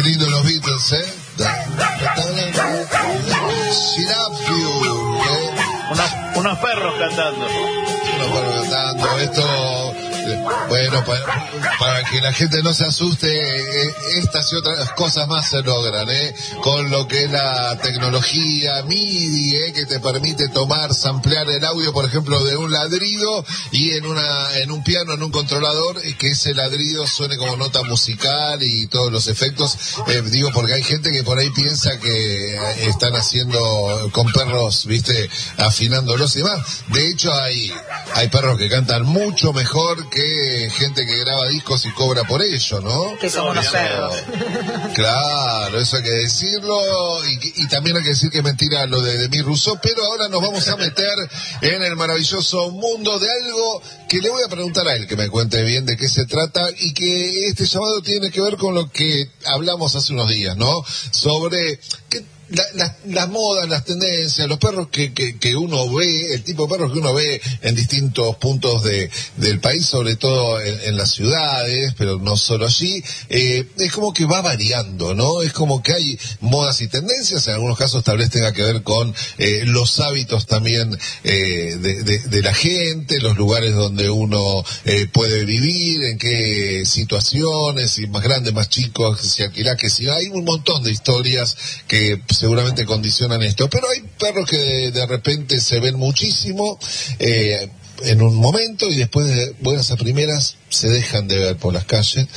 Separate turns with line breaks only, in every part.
lindo los Beatles, ¿eh? She loves you, ¿eh?
Unos perros cantando.
Unos perros cantando, esto... Bueno, para que la gente no se asuste, estas y otras cosas más se logran, con lo que es la tecnología MIDI, que te permite samplear el audio, por ejemplo, de un ladrido y en un piano, en un controlador, que ese ladrido suene como nota musical y todos los efectos. Digo, porque hay gente que por ahí piensa que están haciendo con perros, viste, afinándolos y demás. De hecho, hay perros que cantan mucho mejor que gente que graba discos y cobra por ello, ¿no?
Que somos los perros.
Claro, eso hay que decirlo, y también hay que decir que es mentira lo de Demis Rousseau, pero ahora nos vamos a meter en el maravilloso mundo de algo que le voy a preguntar a él, que me cuente bien de qué se trata, y que este llamado tiene que ver con lo que hablamos hace unos días, ¿no? Sobre las modas, las tendencias, los perros que uno ve, el tipo de perros que uno ve en distintos puntos del país, sobre todo en las ciudades, pero no solo allí, es como que va variando, ¿no? Es como que hay modas y tendencias, en algunos casos tal vez tenga que ver con los hábitos también de la gente, los lugares donde uno puede vivir, en qué situaciones, si más grandes, más chicos, si alquilás, que si hay un montón de historias que seguramente condicionan esto, pero hay perros que de repente se ven muchísimo en un momento y después de buenas a primeras se dejan de ver por las calles.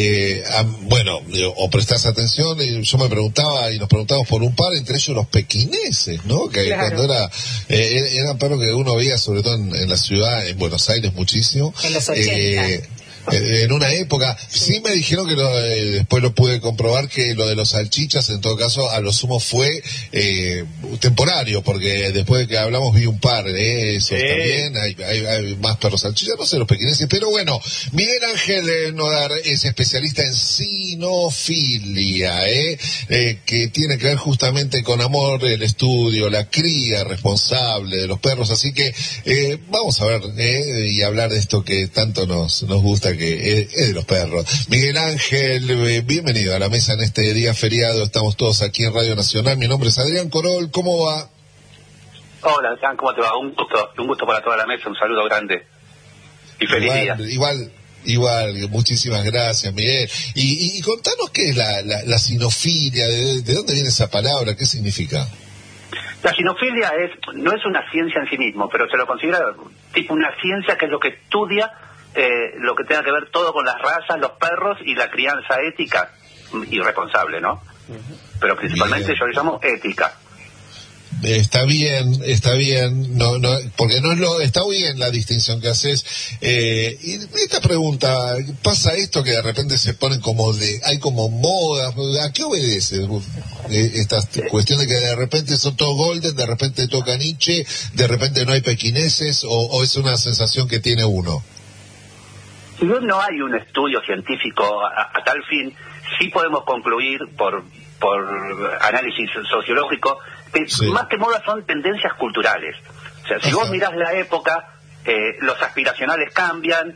Bueno, o prestás atención, y yo me preguntaba, y nos preguntamos por un par, entre ellos los pequineses, ¿no? Que
claro.
Cuando eran perros que uno veía sobre todo en la ciudad, en Buenos Aires muchísimo.
En los 80.
En una época, sí me dijeron que después lo pude comprobar, que lo de los salchichas en todo caso a lo sumo fue temporario, porque después de que hablamos vi un par de esos también, hay más perros salchichas, no sé los pequineses, pero bueno, Miguel Ángel Nodar es especialista en cinofilia, que tiene que ver justamente con amor, el estudio, la cría responsable de los perros, así que vamos a ver y hablar de esto que tanto nos gusta, que es de los perros. Miguel Ángel, bienvenido a la mesa en este día feriado. Estamos todos aquí en Radio Nacional. Mi nombre es Adrián Corol. ¿Cómo va?
Hola, Adrián, ¿cómo te va? Un gusto para toda la mesa. Un saludo grande y feliz día.
Igual, muchísimas gracias, Miguel. Y contanos qué es la cinofilia, de dónde viene esa palabra, qué significa.
La cinofilia no es una ciencia en sí mismo, pero se lo considera tipo una ciencia, que es lo que estudia lo que tenga que ver todo con las razas, los perros y la crianza ética y responsable, ¿no? Pero principalmente yo le llamo ética.
Está bien, no, porque está bien la distinción que haces. Y esta pregunta, pasa esto que de repente se ponen hay como modas, ¿a qué obedece esta cuestión de que de repente son todos golden, de repente toca niche, de repente no hay pequineses, o es una sensación que tiene uno?
Si bien no hay un estudio científico a tal fin, sí podemos concluir por análisis sociológico que más que moda son tendencias culturales. O sea, si vos mirás la época, los aspiracionales cambian,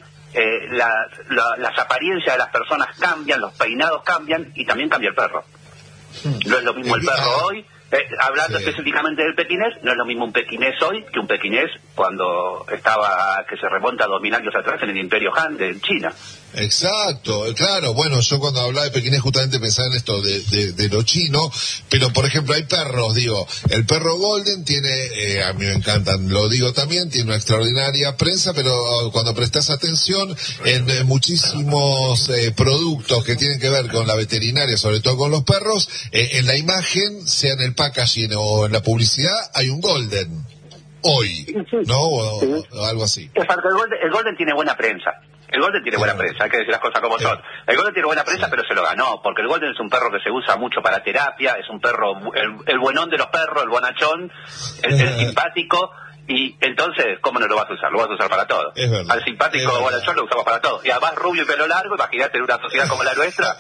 las apariencias de las personas cambian, los peinados cambian y también cambia el perro. No es lo mismo el perro hoy, hablando específicamente del pequinés, no es lo mismo un pequinés hoy que un pequinés cuando que se remonta a 2000 años atrás en el Imperio Han de China.
Exacto, claro. Bueno, yo cuando hablaba de pequinés justamente pensaba en esto de lo chino, pero por ejemplo hay perros, el perro golden tiene, a mí me encantan, lo digo también, tiene una extraordinaria prensa, pero cuando prestas atención en muchísimos productos que tienen que ver con la veterinaria, sobre todo con los perros, en la imagen, sea en el packaging o en la publicidad, hay un golden hoy, ¿no? O algo así.
Exacto, el golden tiene buena prensa. El Golden tiene buena prensa, hay que decir las cosas como son. El Golden tiene buena prensa, pero se lo ganó, porque el Golden es un perro que se usa mucho para terapia, es un perro, el buenón de los perros, el bonachón, el simpático, Y entonces, ¿cómo no lo vas a usar? Lo vas a usar para todo.
Es verdad.
Al simpático bueno, yo lo usamos para todo. Y además rubio y pelo largo, imagínate en una sociedad como la nuestra.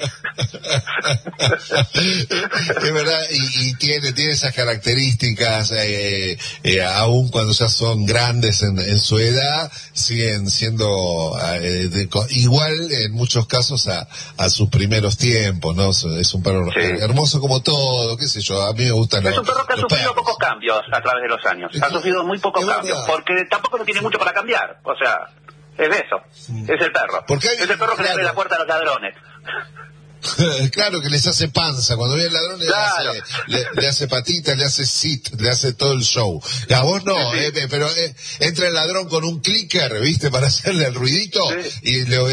Es verdad, y tiene esas características, aun cuando ya son grandes en su edad, siguen siendo igual en muchos casos a sus primeros tiempos, ¿no? Es un perro hermoso como todo, qué sé yo, a mí me gustan
Es un perro que ha sufrido pocos cambios a través de los años. Ha sufrido muy pocos cambios, porque tampoco no tiene mucho para cambiar. O sea, es eso. Es el perro. Es el perro que le abre la puerta a los ladrones.
Claro, que les hace panza. Cuando viene el ladrón le hace patitas, le hace sit, le hace todo el show. A vos no, pero entra el ladrón con un clicker, ¿viste? Para hacerle el ruidito y le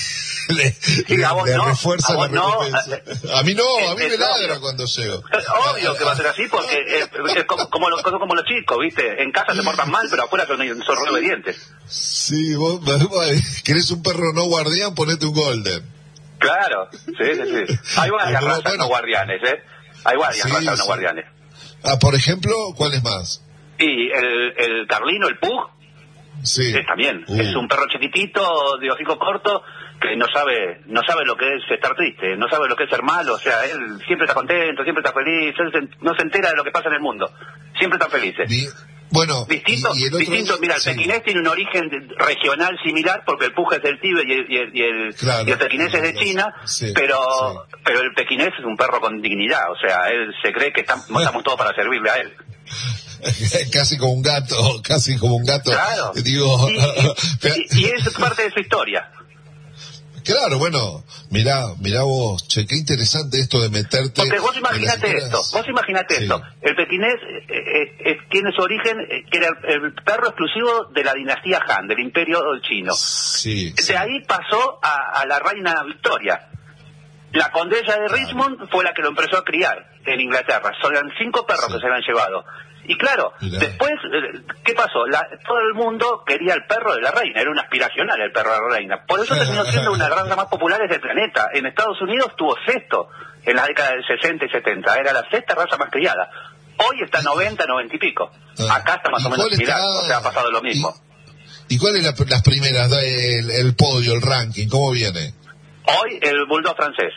refuerza la recompensa. A mí no, a mí me ladra cuando llego.
Obvio que va a ser así, porque es como los chicos, ¿viste? En casa se portan mal, pero afuera son re obedientes.
Sí, vos querés un perro no guardián, ponete un golden.
Claro, sí. Hay varias razas no guardianes, Hay varias razas no guardianes.
Por ejemplo, ¿cuáles más?
Y el Carlino, el Pug, también. Es un perro chiquitito, de hocico corto, que no sabe lo que es estar triste, no sabe lo que es ser malo. O sea, él siempre está contento, siempre está feliz, él no se entera de lo que pasa en el mundo. Siempre están felices.
Bueno,
distinto. Mira, el pequinés tiene un origen regional similar, porque el Pug es del Tíbet y el pequinés es de China, pero el pequinés es un perro con dignidad. O sea, él se cree que estamos todos para servirle a él.
Casi como un gato.
Claro.
Digo,
y es parte de su historia.
Claro, bueno, mirá vos, qué interesante esto de meterte.
Porque vos imaginate esto. El pequinés tiene su origen, que era el perro exclusivo de la dinastía Han, del imperio chino. De ahí pasó a la reina Victoria. La condesa de Richmond fue la que lo empezó a criar en Inglaterra. Son 5 perros que se le han llevado. Y claro, después, ¿qué pasó? Todo el mundo quería el perro de la reina, era un aspiracional el perro de la reina. Por eso terminó siendo una de las razas más populares del planeta. En Estados Unidos tuvo 6º en la década del 60 y 70, era la 6ª raza más criada. Hoy está 90 y pico. Acá está más o menos similar, o sea, ha pasado lo mismo.
¿Y cuáles las primeras, el podio, el ranking, cómo viene?
Hoy el bulldog francés.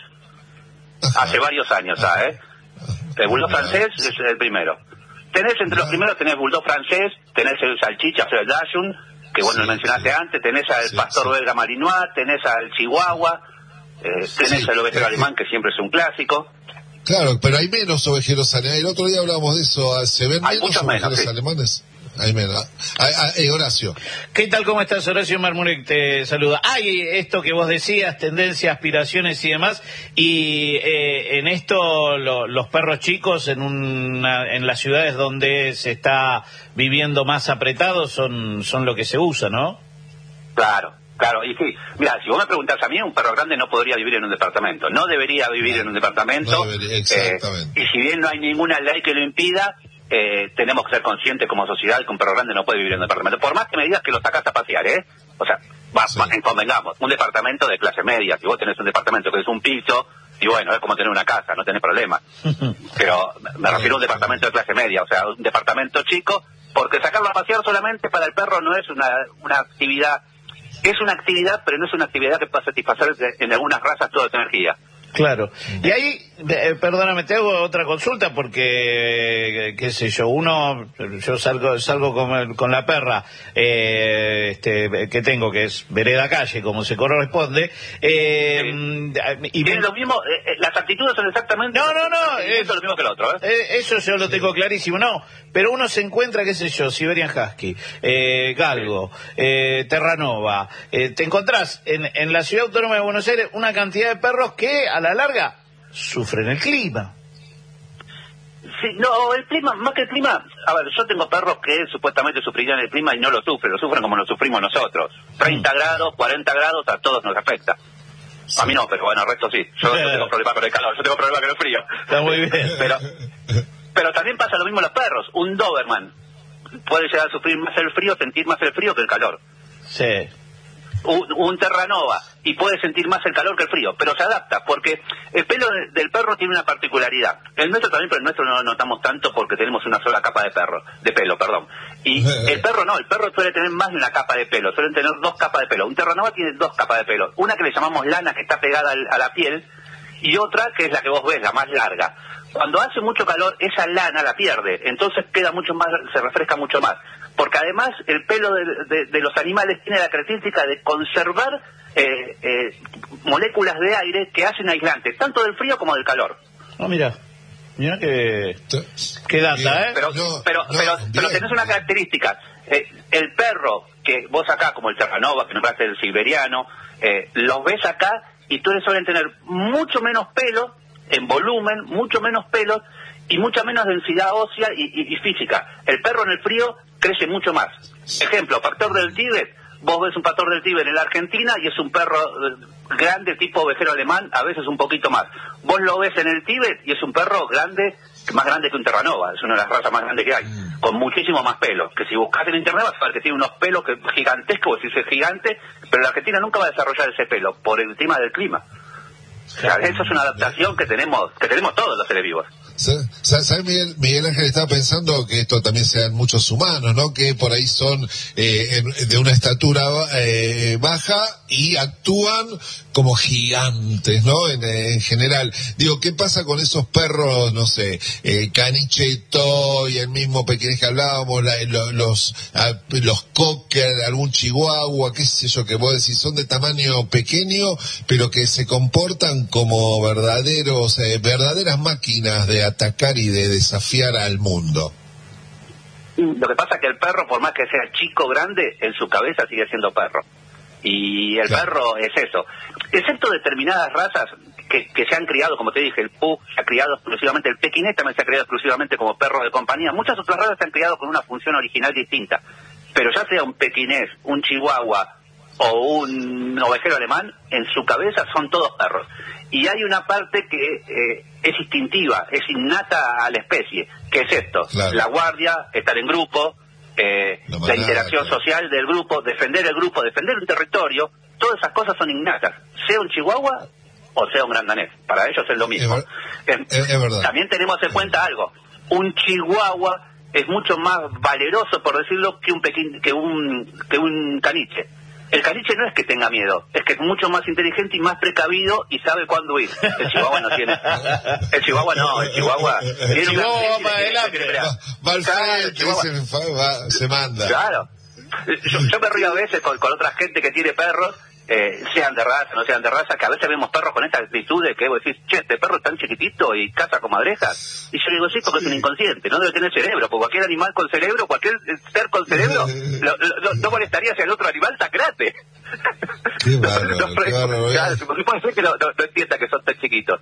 Hace varios años ya, El bulldog francés es el primero. Tenés entre los primeros, tenés bulldog francés, tenés el salchicha, el dachshund, que lo mencionaste antes, tenés al pastor belga malinois, tenés al chihuahua, tenés al ovejero alemán, que siempre es un clásico.
Claro, pero hay menos ovejeros alemanes. El otro día hablábamos de eso. ¿Se ven menos ovejeros alemanes? Hay menos. Horacio.
¿Qué tal? ¿Cómo estás? Horacio Marmurek te saluda. Hay esto que vos decías, tendencias, aspiraciones y demás, y en esto los perros chicos en las ciudades donde se está viviendo más apretado son lo que se usa, ¿no? Claro, y sí, mira, si vos me preguntás a mí, un perro grande no podría vivir en un departamento, no debería vivir en un departamento,
exactamente.
Y si bien no hay ninguna ley que lo impida, tenemos que ser conscientes como sociedad que un perro grande no puede vivir en un departamento, por más que me digas que lo sacás a pasear, o sea, convengamos, un departamento de clase media, si vos tenés un departamento que es un piso, y bueno, es como tener una casa, no tenés problema, pero me refiero a un departamento de clase media, o sea, un departamento chico, porque sacarlo a pasear solamente para el perro no es una actividad, es una actividad, pero no es una actividad que pueda satisfacer en algunas razas toda tu energía. Claro. Y ahí, perdóname, te hago otra consulta porque, qué sé yo, yo salgo con la perra que tengo, que es vereda calle, como se corresponde. Y tiene lo mismo, las actitudes son exactamente... No, es lo mismo que el otro, eso yo lo tengo clarísimo, pero uno se encuentra, qué sé yo, Siberian Husky, Galgo, Terranova, te encontrás en la Ciudad Autónoma de Buenos Aires una cantidad de perros que a la larga sufren el clima. Sí, no, el clima, más que el clima, a ver, yo tengo perros que supuestamente sufrirían el clima y no lo sufren como lo sufrimos nosotros. 30 grados, 40 grados, a todos nos afecta. Sí. A mí no, pero bueno, al resto sí. Yo tengo problemas con el calor, yo tengo problemas con el frío. Está muy bien. Pero también pasa lo mismo en los perros. Un Doberman puede llegar a sufrir más el frío, sentir más el frío que el calor. Sí. un Terranova y puede sentir más el calor que el frío, pero se adapta, porque el pelo del perro tiene una particularidad. El nuestro también, pero el nuestro no lo notamos tanto porque tenemos una sola capa de pelo. Y el perro no, el perro suele tener más de una capa de pelo, suelen tener 2 capas de pelo. Un Terranova tiene 2 capas de pelo, una que le llamamos lana, que está pegada a la piel, y otra que es la que vos ves, la más larga. Cuando hace mucho calor, esa lana la pierde, entonces queda mucho más, se refresca mucho más. Porque además el pelo de los animales tiene la característica de conservar moléculas de aire que hacen aislantes, tanto del frío como del calor.
Mira que data, ¿eh?
Pero tenés una característica. El perro que vos acá, como el Terranova, que nombraste el siberiano, los ves acá y suelen tener mucho menos pelo en volumen, mucho menos pelo y mucha menos densidad ósea y física. El perro en el frío crece mucho más. Ejemplo, pastor del Tíbet. Vos ves un pastor del Tíbet en la Argentina y es un perro grande tipo ovejero alemán, a veces un poquito más. Vos lo ves en el Tíbet y es un perro grande, más grande que un Terranova, es una de las razas más grandes que hay, con muchísimo más pelo. Que si buscas en internet vas a ver que tiene unos pelos gigantescos, si es gigante, pero la Argentina nunca va a desarrollar ese pelo por el tema del clima. O sea, eso es una adaptación que tenemos todos los seres vivos.
¿Sabes, Miguel Ángel? Estaba pensando que esto también se da en muchos humanos, ¿no? Que por ahí son de una estatura baja y actúan como gigantes, ¿no? En general. Digo, ¿qué pasa con esos perros, no sé, Caniche Toy, el mismo pequeñez que hablábamos, los cocker, algún chihuahua, qué sé yo, que vos decís, son de tamaño pequeño, pero que se comportan como verdaderas máquinas de atacar y de desafiar al mundo?
Lo que pasa es que el perro, por más que sea chico o grande, en su cabeza sigue siendo perro. Y el perro es eso. Excepto determinadas razas que se han criado, como te dije, el Pug se ha criado exclusivamente, el pequinés también se ha criado exclusivamente como perro de compañía. Muchas otras razas se han criado con una función original distinta. Pero ya sea un pequinés, un chihuahua o un ovejero alemán, en su cabeza son todos perros. Y hay una parte que es instintiva, es innata a la especie, que es esto: la guardia, estar en grupo, la interacción social del grupo, defender el grupo, defender un territorio. Todas esas cosas son innatas, sea un chihuahua o sea un gran danés, para ellos es lo mismo.
Es verdad.
También tenemos en cuenta algo: un chihuahua es mucho más valeroso, por decirlo, que un caniche. El caniche no es que tenga miedo, es que es mucho más inteligente y más precavido y sabe cuándo ir. El chihuahua no tiene. El chihuahua tiene
chihuahua para adelante.
Va al frente, se manda.
Claro. Yo me río a veces con otra gente que tiene perros, sean de raza, no sean de raza, que a veces vemos perros con esta actitud de que vos decís, che, este perro es tan chiquitito y caza como comadrejas. Y yo digo, sí, porque es un inconsciente, no debe tener cerebro, porque cualquier animal con cerebro, cualquier ser con cerebro, no molestaría si el otro animal sacrate.
Qué bárbaro,
Claro, porque puede ser que no entienda que son tan chiquitos.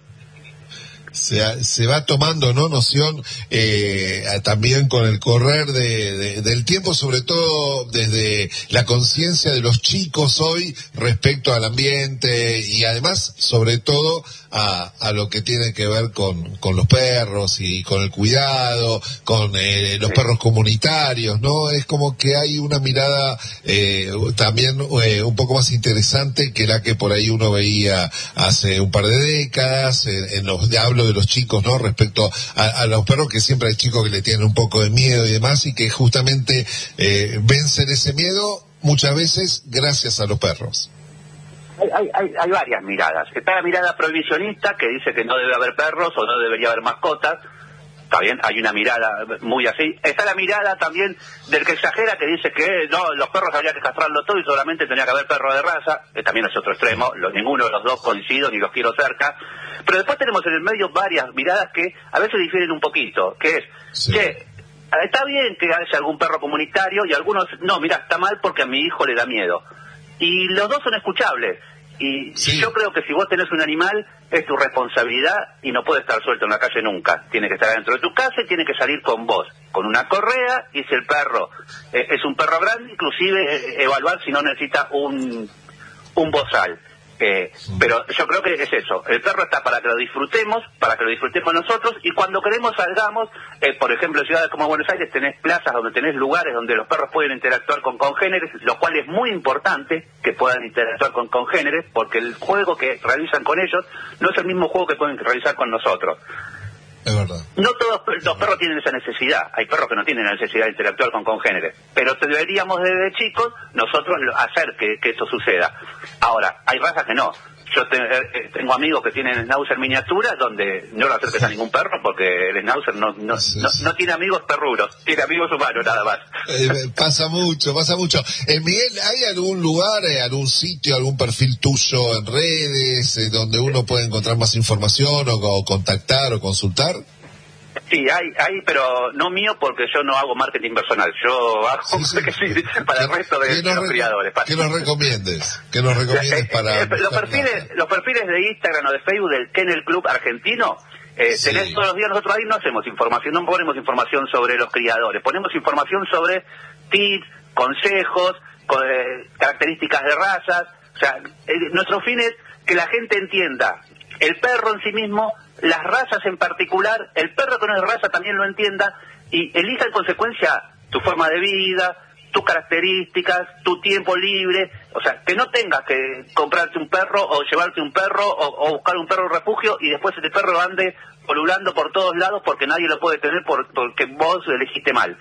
Se va tomando, ¿no?, noción también con el correr del tiempo, sobre todo desde la conciencia de los chicos hoy respecto al ambiente y además, sobre todo, a lo que tiene que ver con los perros y con el cuidado, con los perros comunitarios, ¿no? Es como que hay una mirada también un poco más interesante que la que por ahí uno veía hace un par de décadas, hablo de los chicos, ¿no?, respecto a los perros, que siempre hay chicos que le tienen un poco de miedo y demás, y que justamente vencen ese miedo muchas veces gracias a los perros.
Hay varias miradas. Está la mirada prohibicionista, que dice que no debe haber perros o no debería haber mascotas. Está bien, hay una mirada muy así. Está la mirada también del que exagera, que dice que no, los perros habría que castrarlo todo y solamente tenía que haber perro de raza. También es otro extremo, ninguno de los dos coincido ni los quiero cerca. Pero después tenemos en el medio varias miradas que a veces difieren un poquito, que es, che, está bien que haya algún perro comunitario, y algunos, no, mira, está mal porque a mi hijo le da miedo. Y los dos son escuchables. Y yo creo que si vos tenés un animal, es tu responsabilidad y no puede estar suelto en la calle nunca. Tiene que estar dentro de tu casa y tiene que salir con vos, con una correa, y si el perro es un perro grande, inclusive evaluar si no necesita un bozal. Pero yo creo que es eso, el perro está para que lo disfrutemos nosotros, y cuando queremos salgamos, por ejemplo en ciudades como Buenos Aires tenés plazas donde tenés lugares donde los perros pueden interactuar con congéneres, lo cual es muy importante que puedan interactuar con congéneres, porque el juego que realizan con ellos no es el mismo juego que pueden realizar con nosotros.
Es verdad.
No todos los perros tienen esa necesidad, hay perros que no tienen la necesidad de interactuar con congéneres, pero deberíamos desde chicos nosotros hacer que eso suceda. Ahora, hay razas que no. Yo tengo amigos que tienen schnauzer miniaturas donde no lo acerques a ningún perro porque el schnauzer no tiene amigos perruros, tiene amigos humanos nada más.
Pasa mucho. Miguel, ¿hay algún lugar, algún sitio, algún perfil tuyo en redes donde uno puede encontrar más información o contactar o consultar?
Sí, hay, pero no mío porque yo no hago marketing personal. Yo hago para el resto de los criadores.
Que nos recomiendes para...
Los perfiles de Instagram o de Facebook del Kennel Club Argentino, tenés todos los días, nosotros ahí no hacemos información, no ponemos información sobre los criadores, ponemos información sobre tips, consejos, características de razas. O sea, nuestro fin es que la gente entienda el perro en sí mismo, las razas en particular, el perro que no es raza también lo entienda y elija en consecuencia tu forma de vida, tus características, tu tiempo libre, o sea, que no tengas que comprarte un perro o llevarte un perro o buscar un perro refugio y después ese perro ande polulando por todos lados porque nadie lo puede tener porque vos elegiste mal.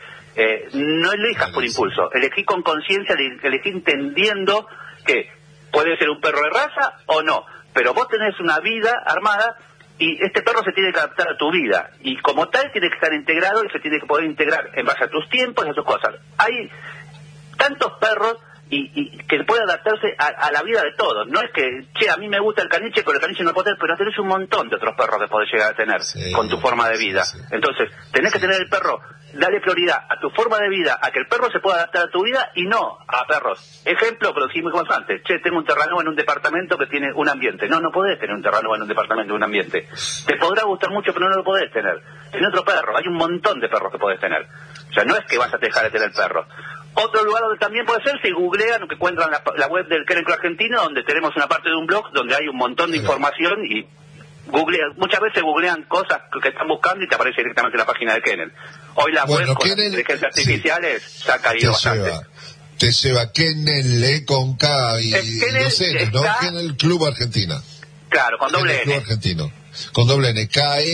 No elijas por impulso, elegí con conciencia, elegí entendiendo que puede ser un perro de raza o no, pero vos tenés una vida armada y este perro se tiene que adaptar a tu vida y como tal tiene que estar integrado y se tiene que poder integrar en base a tus tiempos y a tus cosas. Hay tantos perros y que puede adaptarse a la vida de todos. No es que, a mí me gusta el caniche, pero el caniche no lo puedo tener, pero tenés un montón de otros perros que podés llegar a tener con tu forma de vida. Entonces, tenés que tener el perro, darle prioridad a tu forma de vida, a que el perro se pueda adaptar a tu vida y no a perros. Ejemplo, pero sí muy constante. Tengo un terrano en un departamento que tiene un ambiente. No podés tener un terrano en un departamento de un ambiente. Te podrá gustar mucho, pero no lo podés tener. Tiene otro perro. Hay un montón de perros que podés tener. O sea, no es que vas a dejar de tener perros. Otro lugar donde también puede ser, si googlean o que encuentran la web del Kennel Club Argentino, donde tenemos una parte de un blog donde hay un montón de información y muchas veces googlean cosas que están buscando y te aparece directamente la página de Kennel. Hoy la web con las inteligencias artificiales se ha caído bastante.
Te lleva Kennel con K y Kennel, ¿no? Kennel Club Argentina.
Claro, con doble N.
Argentino. Con doble N,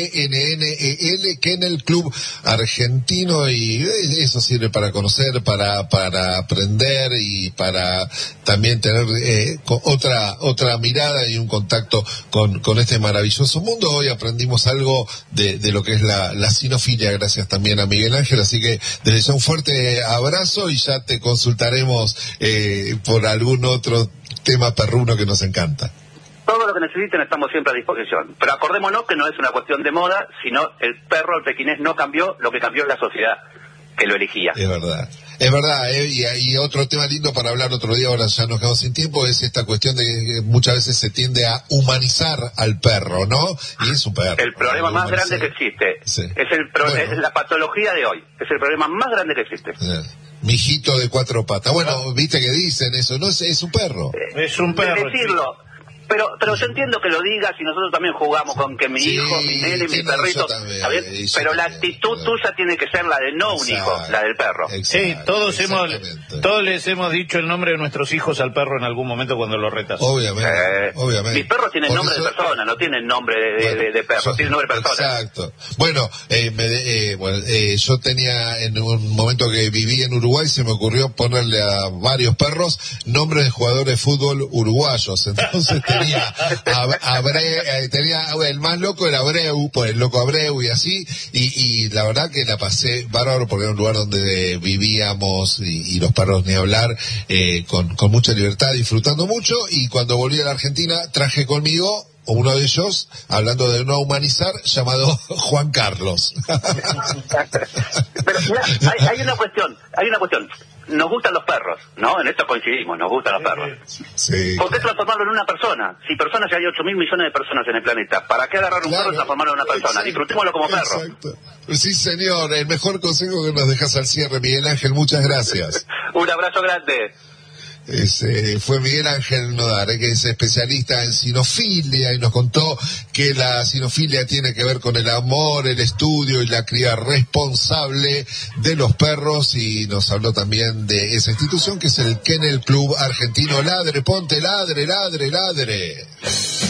Kennel, Kennel Club Argentino, y eso sirve para conocer, para aprender y para también tener otra mirada y un contacto con este maravilloso mundo. Hoy aprendimos algo de lo que es la cinofilia, gracias también a Miguel Ángel, así que desde ya un fuerte abrazo y ya te consultaremos por algún otro tema perruno que nos encanta.
Todo lo que necesiten estamos siempre a disposición. Pero acordémonos que no es una cuestión de moda, sino el perro, el pequinés no cambió, lo que cambió es la sociedad que lo elegía.
Es verdad, y otro tema lindo para hablar otro día, ahora ya nos quedamos sin tiempo, es esta cuestión de que muchas veces se tiende a humanizar al perro, ¿no? Y es un perro.
El problema más grande que existe, es la patología de hoy, es el problema más grande que existe.
Mijito de cuatro patas. Bueno, viste que dicen eso, ¿no? Es un perro.
Es un perro.
Decirlo. Pero yo entiendo que lo digas y nosotros también jugamos con que mi hijo, mi nene, mi perrito, pero la actitud tuya tiene que ser la de no un hijo, la del perro.
Sí, todos les hemos dicho el nombre de nuestros hijos al perro en algún momento cuando lo retas.
Obviamente.
Mis perros tienen nombre de persona, no tienen nombre de perro, tienen nombre de persona.
Exacto. Bueno, yo tenía en un momento que viví en Uruguay, se me ocurrió ponerle a varios perros nombres de jugadores de fútbol uruguayos, entonces tenía el más loco era Abreu, pues el loco Abreu y así, y la verdad que la pasé bárbaro porque era un lugar donde vivíamos y los perros ni hablar, con mucha libertad, disfrutando mucho, y cuando volví a la Argentina traje conmigo uno de ellos, hablando de no humanizar, llamado Juan Carlos.
Pero mira, hay una cuestión. Nos gustan los perros, ¿no? En esto coincidimos, nos gustan los perros.
Sí.
¿Por qué transformarlo en una persona? Si personas ya hay 8.000 millones de personas en el planeta, ¿para qué agarrar un perro y transformarlo en una persona?
Exacto,
disfrutémoslo como perro.
Exacto. Sí, señor, el mejor consejo que nos dejas al cierre, Miguel Ángel, muchas gracias.
Un abrazo grande.
Fue Miguel Ángel Nodar, que es especialista en sinofilia, y nos contó que la sinofilia tiene que ver con el amor, el estudio y la cría responsable de los perros, y nos habló también de esa institución que es el Kennel Club Argentino. Ladre, ponte, ladre, ladre, ladre.